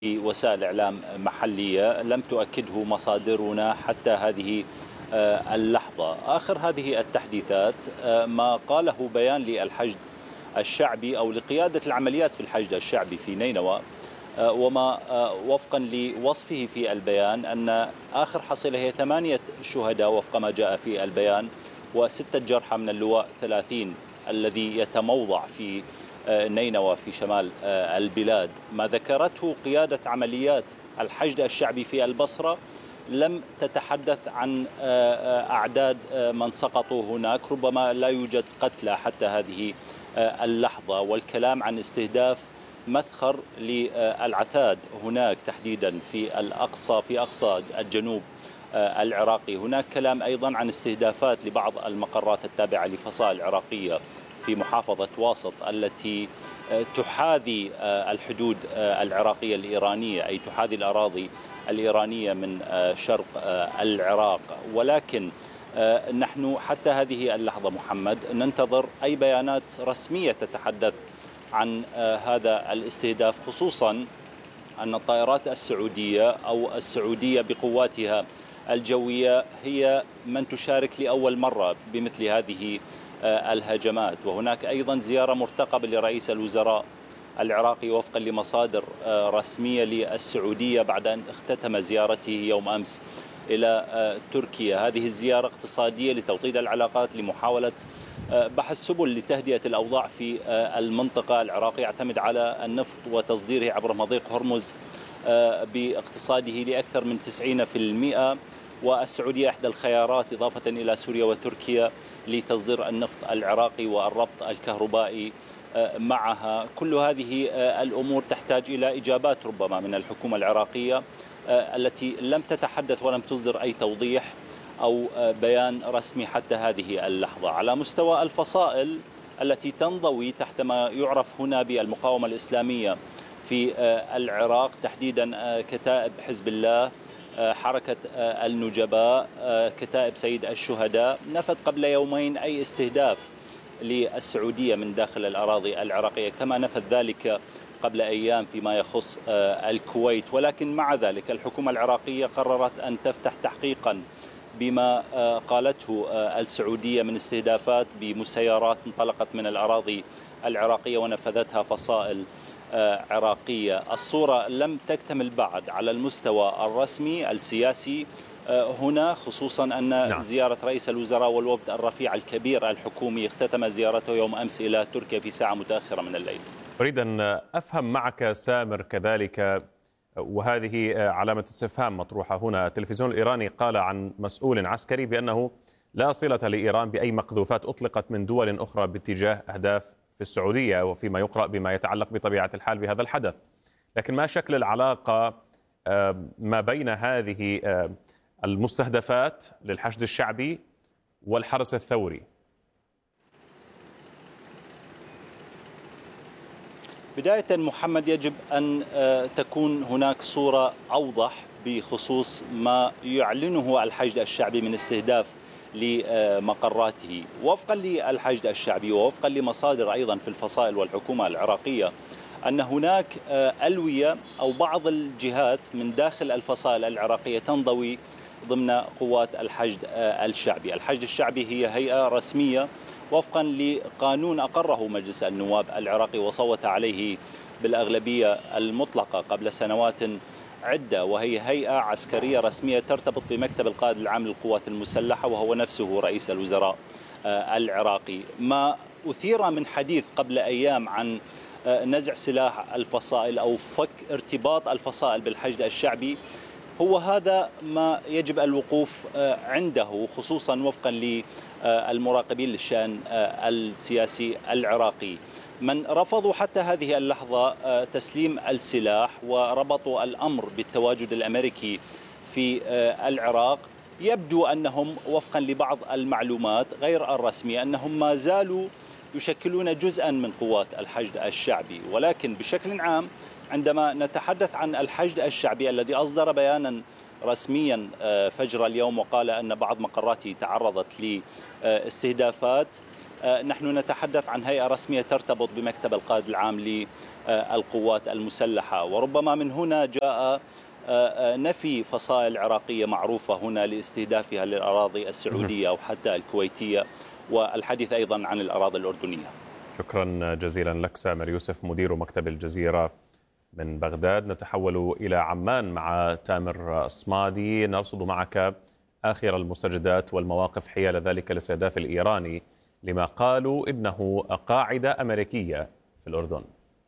في وسائل إعلام محلية لم تؤكده مصادرنا حتى هذه اللحظة. آخر هذه التحديثات ما قاله بيان للحشد الشعبي أو لقيادة العمليات في الحشد الشعبي في نينوى، وما وفقا لوصفه في البيان أن آخر حصيلة هي 8 شهداء وفق ما جاء في البيان و6 جرحى من اللواء 30 الذي يتموضع في نينوى في شمال البلاد. ما ذكرته قيادة عمليات الحشد الشعبي في البصرة لم تتحدث عن أعداد من سقطوا هناك، ربما لا يوجد قتلى حتى هذه اللحظة، والكلام عن استهداف مدخر للعتاد هناك تحديدا في أقصى الجنوب العراقي. هناك كلام أيضا عن استهدافات لبعض المقرات التابعة لفصائل عراقية في محافظة واسط التي تحاذي الحدود العراقية الإيرانية، أي تحاذي الأراضي الإيرانية من شرق العراق. ولكن نحن حتى هذه اللحظة محمد ننتظر أي بيانات رسمية تتحدث عن هذا الاستهداف، خصوصا أن الطائرات السعودية أو السعودية بقواتها الجوية هي من تشارك لأول مرة بمثل هذه الهجمات. وهناك أيضا زيارة مرتقبة لرئيس الوزراء العراقي وفقا لمصادر رسمية للسعودية بعد أن اختتم زيارته يوم أمس إلى تركيا. هذه الزيارة اقتصادية لتوطيد العلاقات، لمحاولة بحث سبل لتهدئة الأوضاع في المنطقة. العراق يعتمد على النفط وتصديره عبر مضيق هرمز باقتصاده لأكثر من 90%، والسعودية إحدى الخيارات إضافة إلى سوريا وتركيا لتصدير النفط العراقي والربط الكهربائي معها. كل هذه الأمور تحتاج إلى إجابات ربما من الحكومة العراقية التي لم تتحدث ولم تصدر أي توضيح أو بيان رسمي حتى هذه اللحظة. على مستوى الفصائل التي تنضوي تحت ما يعرف هنا بالمقاومة الإسلامية في العراق، تحديدا كتائب حزب الله، حركة النجباء، كتائب سيد الشهداء، نفت قبل يومين أي استهداف للسعودية من داخل الأراضي العراقية، كما نفت ذلك قبل أيام فيما يخص الكويت. ولكن مع ذلك الحكومة العراقية قررت أن تفتح تحقيقا بما قالته السعودية من استهدافات بمسيرات انطلقت من الأراضي العراقية ونفذتها فصائل عراقية. الصورة لم تكتمل بعد على المستوى الرسمي السياسي هنا، خصوصا أن زيارة رئيس الوزراء والوفد الرفيع الكبير الحكومي اختتم زيارته يوم أمس إلى تركيا في ساعة متأخرة من الليل. أريد أن أفهم معك سامر كذلك، وهذه علامة استفهام مطروحة هنا. التلفزيون الإيراني قال عن مسؤول عسكري بأنه لا صلة لإيران بأي مقذوفات أطلقت من دول أخرى باتجاه أهداف في السعودية، وفيما يقرأ بما يتعلق بطبيعة الحال بهذا الحدث. لكن ما شكل العلاقة ما بين هذه المستهدفات للحشد الشعبي والحرس الثوري؟ بداية محمد، يجب أن تكون هناك صورة أوضح بخصوص ما يعلنه الحشد الشعبي من استهداف لمقراته. وفقا للحشد الشعبي ووفقا لمصادر أيضا في الفصائل والحكومة العراقية أن هناك ألوية أو بعض الجهات من داخل الفصائل العراقية تنضوي ضمن قوات الحشد الشعبي. الحشد الشعبي هي هيئة رسمية وفقا لقانون أقره مجلس النواب العراقي وصوت عليه بالأغلبية المطلقة قبل سنوات عدة، وهي هيئة عسكرية رسمية ترتبط بمكتب القائد العام للقوات المسلحة وهو نفسه رئيس الوزراء العراقي. ما أثير من حديث قبل أيام عن نزع سلاح الفصائل أو فك ارتباط الفصائل بالحشد الشعبي هو هذا ما يجب الوقوف عنده، خصوصا وفقا للمراقبين للشأن السياسي العراقي من رفضوا حتى هذه اللحظة تسليم السلاح وربطوا الأمر بالتواجد الأمريكي في العراق. يبدو أنهم وفقا لبعض المعلومات غير الرسمية أنهم ما زالوا يشكلون جزءا من قوات الحشد الشعبي. ولكن بشكل عام عندما نتحدث عن الحشد الشعبي الذي أصدر بيانا رسميا فجر اليوم وقال أن بعض مقراته تعرضت لاستهدافات، نحن نتحدث عن هيئة رسمية ترتبط بمكتب القائد العام للقوات المسلحة، وربما من هنا جاء نفي فصائل عراقية معروفة هنا لاستهدافها للأراضي السعودية أو حتى الكويتية، والحديث أيضا عن الأراضي الأردنية. شكرا جزيلا لك سامر يوسف مدير مكتب الجزيرة من بغداد. نتحول إلى عمان مع تامر الصمادي، نرصد معك آخر المستجدات والمواقف حيال ذلك الاستهداف الإيراني لما قالوا إنه قاعدة أمريكية في الأردن.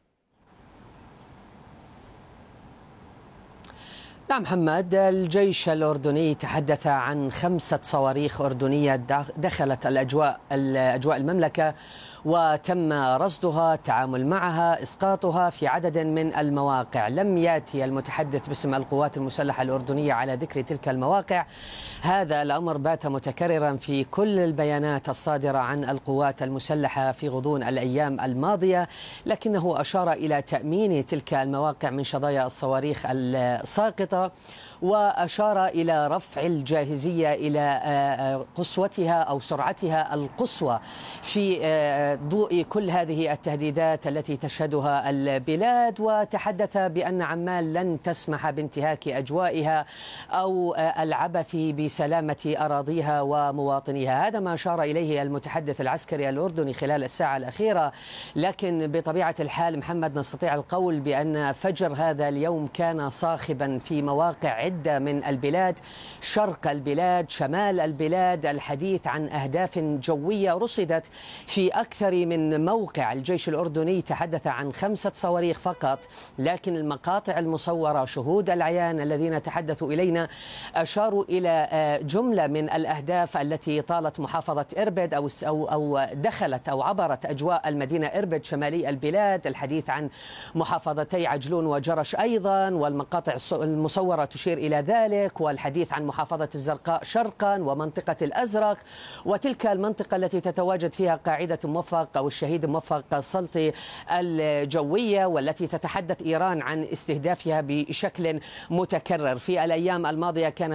نعم محمد، الجيش الأردني تحدث عن 5 صواريخ أردنية دخلت الأجواء المملكة وتم رصدها، التعامل معها، إسقاطها في عدد من المواقع. لم يأتي المتحدث باسم القوات المسلحة الأردنية على ذكر تلك المواقع. هذا الأمر بات متكررا في كل البيانات الصادرة عن القوات المسلحة في غضون الأيام الماضية، لكنه أشار إلى تأمين تلك المواقع من شظايا الصواريخ الساقطة، وأشار إلى رفع الجاهزية إلى قصوتها أو سرعتها القصوى في ضوء كل هذه التهديدات التي تشهدها البلاد. وتحدث بأن عمان لن تسمح بانتهاك أجوائها أو العبث بسلامة أراضيها ومواطنيها. هذا ما أشار إليه المتحدث العسكري الأردني خلال الساعة الأخيرة. لكن بطبيعة الحال محمد، نستطيع القول بأن فجر هذا اليوم كان صاخبا في مواقع عدة من البلاد، شرق البلاد، شمال البلاد. الحديث عن أهداف جوية رصدت في أكثر من موقع. الجيش الأردني تحدث عن 5 صواريخ فقط، لكن المقاطع المصورة، شهود العيان الذين تحدثوا إلينا أشاروا إلى جملة من الأهداف التي طالت محافظة إربد أو دخلت أو عبرت أجواء المدينة إربد شمالي البلاد. الحديث عن محافظتي عجلون وجرش أيضا، والمقاطع المصورة تشير إلى ذلك، والحديث عن محافظة الزرقاء شرقا ومنطقة الأزرق، وتلك المنطقة التي تتواجد فيها قاعدة موفق أو الشهيد موفق السلطي الجوية، والتي تتحدث إيران عن استهدافها بشكل متكرر. في الأيام الماضية كان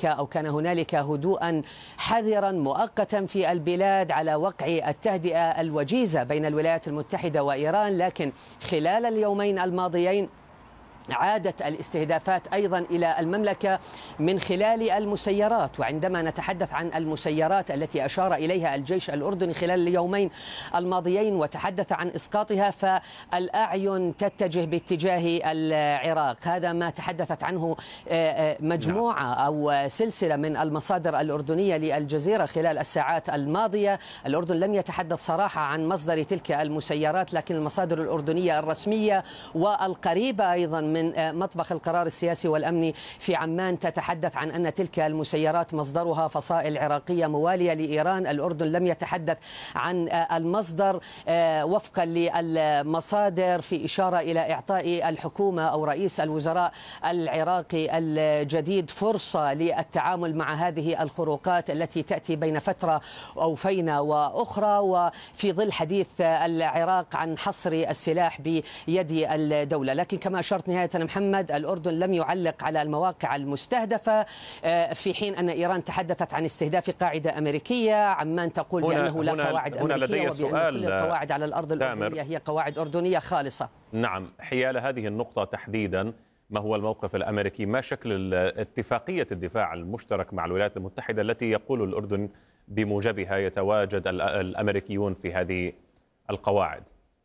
هنالك هدوءا حذرا مؤقتا في البلاد على وقع التهدئة الوجيزة بين الولايات المتحدة وإيران، لكن خلال اليومين الماضيين عادت الاستهدافات أيضا إلى المملكة من خلال المسيرات. وعندما نتحدث عن المسيرات التي أشار إليها الجيش الأردني خلال اليومين الماضيين وتحدث عن إسقاطها، فالأعين تتجه باتجاه العراق. هذا ما تحدثت عنه مجموعة أو سلسلة من المصادر الأردنية للجزيرة خلال الساعات الماضية. الأردن لم يتحدث صراحة عن مصدر تلك المسيرات، لكن المصادر الأردنية الرسمية والقريبة أيضا من مطبخ القرار السياسي والأمني في عمان تتحدث عن أن تلك المسيرات مصدرها فصائل عراقية موالية لإيران. الأردن لم يتحدث عن المصدر وفقا للمصادر، في إشارة إلى إعطاء الحكومة أو رئيس الوزراء العراقي الجديد فرصة للتعامل مع هذه الخروقات التي تأتي بين فترة أو فينة وأخرى، وفي ظل حديث العراق عن حصر السلاح بيد الدولة. لكن كما أشرت نهاية محمد، الأردن لم يعلق على المواقع المستهدفة، في حين أن إيران تحدثت عن استهداف قاعدة أمريكية. عمان تقول بأنه لا قواعد أمريكية، وبأن كل القواعد على الأرض الأردنية هي قواعد أردنية خالصة. نعم، حيال هذه النقطة تحديدا، ما هو الموقف الأمريكي؟ ما شكل اتفاقية الدفاع المشترك مع الولايات المتحدة التي يقول الأردن بموجبها يتواجد الأمريكيون في هذه القواعد؟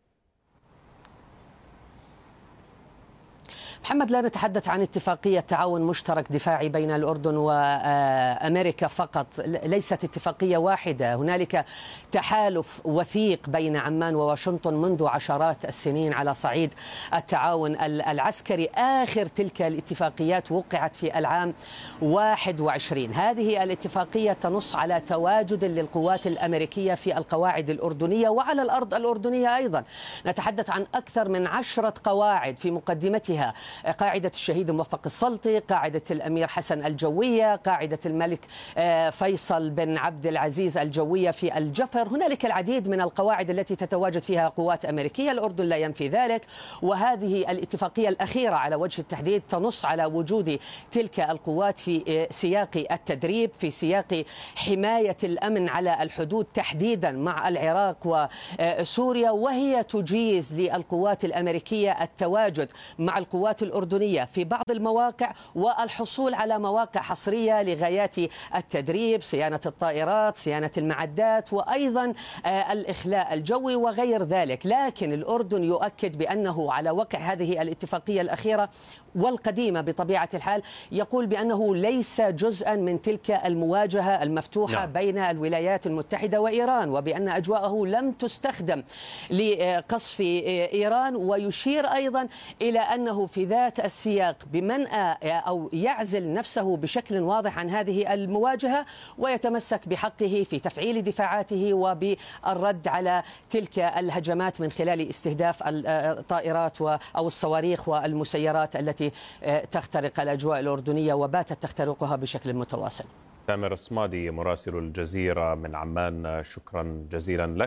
محمد، لا نتحدث عن اتفاقية تعاون مشترك دفاعي بين الأردن وأمريكا فقط، ليست اتفاقية واحدة. هنالك تحالف وثيق بين عمان وواشنطن منذ عشرات السنين على صعيد التعاون العسكري. آخر تلك الاتفاقيات وقعت في العام 21. هذه الاتفاقية تنص على تواجد للقوات الأمريكية في القواعد الأردنية وعلى الأرض الأردنية أيضا. نتحدث عن أكثر من 10 قواعد، في مقدمتها قاعدة الشهيد موفق السلطي، قاعدة الأمير حسن الجوية، قاعدة الملك فيصل بن عبد العزيز الجوية في الجفر. هنالك العديد من القواعد التي تتواجد فيها قوات أمريكية، الأردن لا ينفي ذلك. وهذه الاتفاقية الأخيرة على وجه التحديد تنص على وجود تلك القوات في سياق التدريب، في سياق حماية الأمن على الحدود تحديدا مع العراق وسوريا، وهي تجيز للقوات الأمريكية التواجد مع القوات الأردنية في بعض المواقع والحصول على مواقع حصرية لغايات التدريب، صيانة الطائرات، صيانة المعدات، وأيضا الإخلاء الجوي وغير ذلك. لكن الأردن يؤكد بأنه على وقع هذه الاتفاقية الأخيرة والقديمة بطبيعة الحال يقول بأنه ليس جزءا من تلك المواجهة المفتوحة بين الولايات المتحدة وإيران، وبأن أجواءه لم تستخدم لقصف إيران. ويشير أيضا إلى أنه في ذات السياق بمنأى أو يعزل نفسه بشكل واضح عن هذه المواجهة، ويتمسك بحقه في تفعيل دفاعاته وبالرد على تلك الهجمات من خلال استهداف الطائرات أو الصواريخ والمسيرات التي تخترق الأجواء الأردنية وباتت تخترقها بشكل متواصل. تامر الصمادي مراسل الجزيرة من عمان، شكرا جزيلا لك.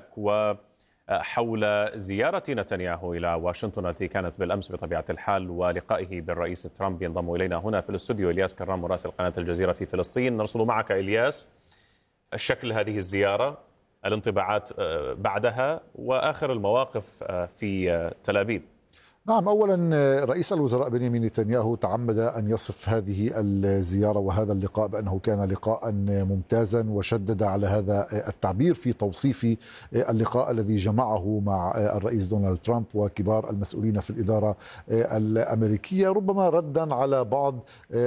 وحول زيارة نتنياهو إلى واشنطن التي كانت بالأمس بطبيعة الحال ولقائه بالرئيس ترامب، ينضم إلينا هنا في الاستوديو إلياس كرام مراسل قناة الجزيرة في فلسطين. نرسل معك إلياس الشكل هذه الزيارة، الانطباعات بعدها وآخر المواقف في تل أبيب. نعم، أولا رئيس الوزراء بنيامين نتنياهو تعمد أن يصف هذه الزيارة وهذا اللقاء بأنه كان لقاء ممتازا، وشدد على هذا التعبير في توصيف اللقاء الذي جمعه مع الرئيس دونالد ترامب وكبار المسؤولين في الإدارة الأمريكية، ربما ردا على بعض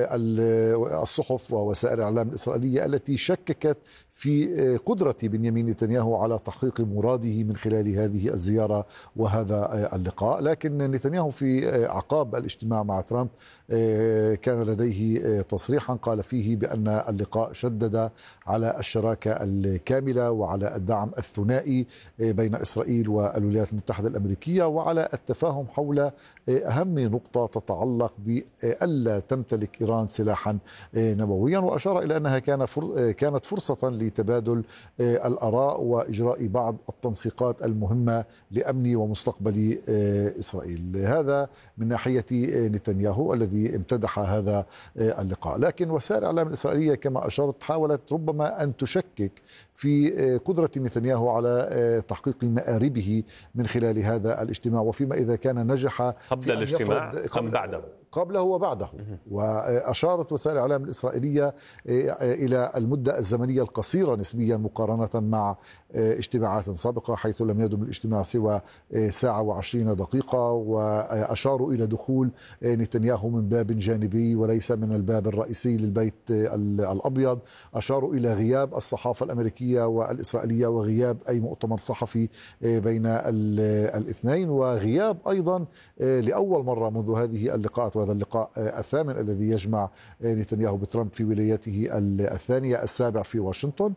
الصحف ووسائل الإعلام الإسرائيلية التي شككت في قدرة بنيامين نتنياهو على تحقيق مراده من خلال هذه الزيارة وهذا اللقاء. لكن نتنياهو في أعقاب الاجتماع مع ترامب كان لديه تصريحا قال فيه بأن اللقاء شدد على الشراكة الكاملة وعلى الدعم الثنائي بين إسرائيل والولايات المتحدة الأمريكية، وعلى التفاهم حول أهم نقطة تتعلق بألا تمتلك إيران سلاحا نوويا. وأشار إلى أنها كانت فرصة لتبادل الآراء وإجراء بعض التنسيقات المهمة لأمن ومستقبل إسرائيل. هذا من ناحية نتنياهو الذي امتدح هذا اللقاء. لكن وسائل الإعلام الإسرائيلية كما أشرت حاولت ربما أن تشكك في قدرة نتنياهو على تحقيق مآربه من خلال هذا الاجتماع، وفيما إذا كان نجح قبل الاجتماع أم بعده؟ قبله وبعده. وأشارت وسائل الإعلام الإسرائيلية إلى المدة الزمنية القصيرة نسبيا مقارنة مع اجتماعات سابقة، حيث لم يدم الاجتماع سوى ساعة و20 دقيقة، وأشاروا إلى دخول نتنياهو من باب جانبي وليس من الباب الرئيسي للبيت الأبيض. أشاروا إلى غياب الصحافة الأمريكية والإسرائيلية وغياب أي مؤتمر صحفي بين الاثنين، وغياب أيضا لأول مرة منذ هذه اللقاءات، وهذا اللقاء الثامن الذي يجمع نتنياهو بترامب في ولايته الثانية السابع في واشنطن.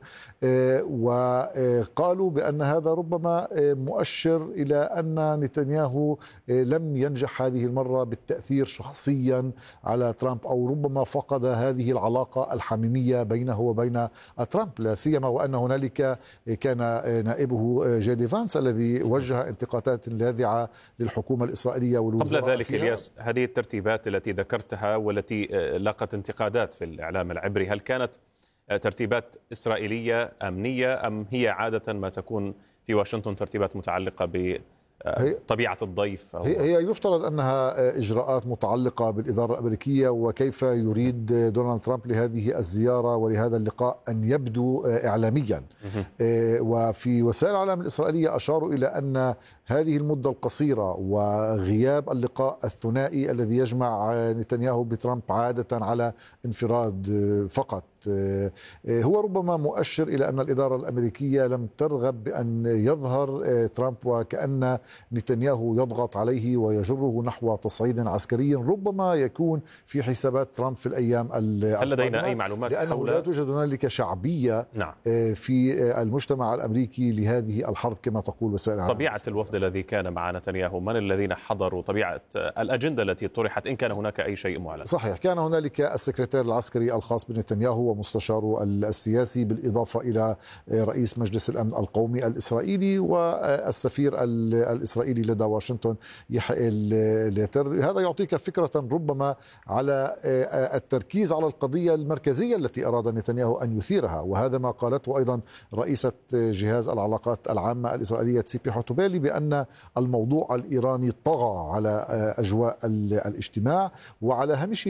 وقالوا بأن هذا ربما مؤشر إلى أن نتنياهو لم ينجح هذه المرة بالتأثير شخصيا على ترامب، أو ربما فقد هذه العلاقة الحميمية بينه وبين ترامب، لا سيما وأن هنالك كان نائبه جيدي فانس الذي وجه انتقادات لاذعة للحكومة الإسرائيلية والوزراء. قبل ذلك الياس، هذه الترتيبات التي ذكرتها والتي لاقت انتقادات في الإعلام العبري، هل كانت ترتيبات إسرائيلية أمنية أم هي عادة ما تكون في واشنطن ترتيبات متعلقة بطبيعة الضيف؟ هي يفترض أنها إجراءات متعلقة بالإدارة الأمريكية وكيف يريد دونالد ترامب لهذه الزيارة ولهذا اللقاء أن يبدو إعلاميا. وفي وسائل الإعلام الإسرائيلية أشاروا إلى أن هذه المدة القصيرة وغياب اللقاء الثنائي الذي يجمع نتنياهو بترامب عادة على انفراد فقط هو ربما مؤشر إلى أن الإدارة الأمريكية لم ترغب بأن يظهر ترامب وكأن نتنياهو يضغط عليه ويجره نحو تصعيد عسكري ربما يكون في حسابات ترامب في الأيام القادمة. هل لدينا أي معلومات لأنه لا توجد هنالك شعبية في المجتمع الأمريكي لهذه الحرب كما تقول وسائل الإعلام؟ طبيعة الوفد الذي كان مع نتنياهو؟ من الذين حضروا؟ طبيعة الأجندة التي طرحت، إن كان هناك أي شيء معلن؟ صحيح، كان هنالك السكرتير العسكري الخاص بنتنياهو ومستشاره السياسي، بالإضافة إلى رئيس مجلس الأمن القومي الإسرائيلي والسفير الإسرائيلي لدى واشنطن يحيى ليتر. هذا يعطيك فكرة ربما على التركيز على القضية المركزية التي أراد نتنياهو أن يثيرها، وهذا ما قالته أيضا رئيسة جهاز العلاقات العامة الإسرائيلية تسيبي حوتوبيلي، بأن الموضوع الإيراني طغى على أجواء الاجتماع وعلى هامش